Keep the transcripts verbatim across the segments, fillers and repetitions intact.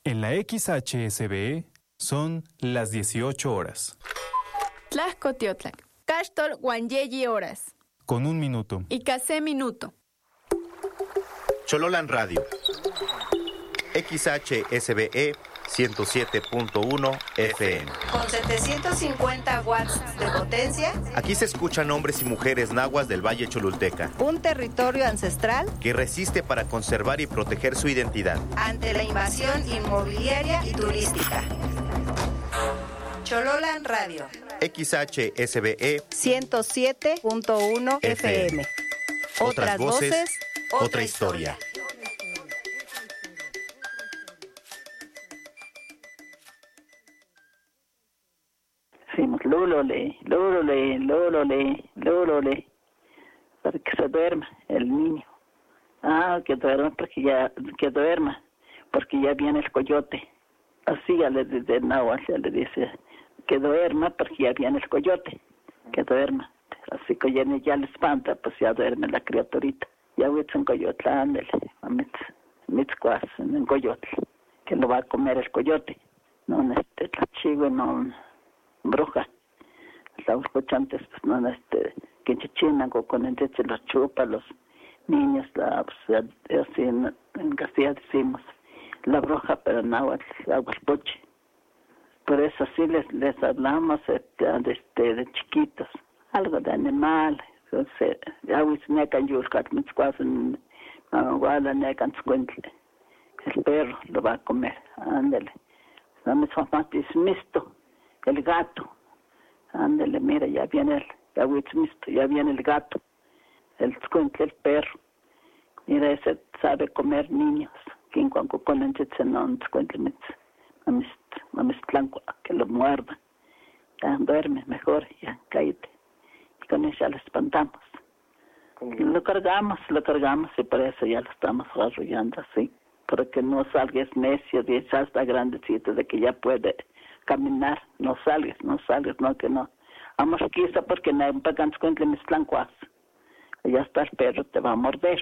En la X H S B E son las dieciocho horas. Tlaxcotiotlak. Caxtol Guanyeyi horas. Con un minuto. Y casé minuto. Chololan Radio. X H S B E ciento siete punto uno F M. Con setecientos cincuenta watts de potencia. Aquí se escuchan hombres y mujeres nahuas del Valle Cholulteca. Un territorio ancestral que resiste para conservar y proteger su identidad ante la invasión inmobiliaria y turística. Chololan Radio. X H S B E ciento siete punto uno F M. Otras voces, otra historia. Decimos lúlole, lúlole, lúlole, lúlole, para que se duerma el niño. Ah, que duerma porque ya, que duerma, porque ya viene el coyote. Así ya le dice el náhuatl, ya le dice que duerma porque ya viene el coyote, que duerma. Así que ya, ya le espanta, pues ya duerme la criaturita. Ya huitz en coyote, ándale, mitz, mitzcuas en coyote, que lo va a comer el coyote. No, este, la chivo, no, bruja. Los escuchantes, pues no, este, que chichinan con el se los chupa, los niños, la, pues, así en, en Castilla decimos, la bruja, pero en náhuatl, aguaspoche. Por eso sí les, les hablamos este, de, este, de chiquitos, algo de animal. Entonces, ya huis necan yurkat mitzcuasen, guala necan scuentle. El perro lo va a comer, ándale. No me matis misto, el gato. Ándale, mira, ya viene el, ya huis misto, ya viene el gato. El scuentle, el perro. Mira, ese sabe comer niños. Quien cuando ponen no scuentle mitz, mamis, mamis blanco, que lo muerda. Ya duerme mejor, ya cállate. Con eso ya lo espantamos. Lo cargamos, lo cargamos y por eso ya lo estamos arrollando así. Para que no salgas necio, de ya está grandecito, de que ya puede caminar. No salgas, no salgas, no que no. Vamos quizá porque no hay un pagans con mis blancuas. Ya está el perro, te va a morder.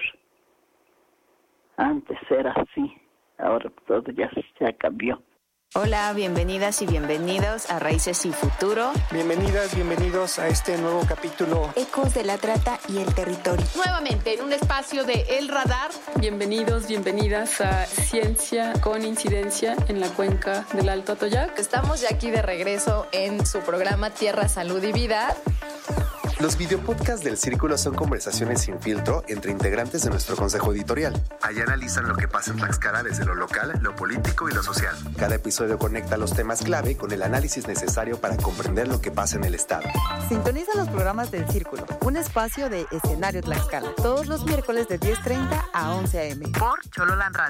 Antes era así, ahora todo ya, ya cambió. Hola, bienvenidas y bienvenidos a Raíces y Futuro. Bienvenidas, bienvenidos a este nuevo capítulo. Ecos de la trata y el territorio. Nuevamente en un espacio de El Radar. Bienvenidos, bienvenidas a Ciencia con Incidencia en la cuenca del Alto Atoyac. Estamos ya aquí de regreso en su programa Tierra, Salud y Vida. Los videopodcasts del Círculo son conversaciones sin filtro entre integrantes de nuestro consejo editorial. Allá analizan lo que pasa en Tlaxcala desde lo local, lo político y lo social. Cada episodio conecta los temas clave con el análisis necesario para comprender lo que pasa en el estado. Sintoniza los programas del Círculo, un espacio de Escenario Tlaxcala, todos los miércoles de diez treinta a once a eme. Por Chololan Radio.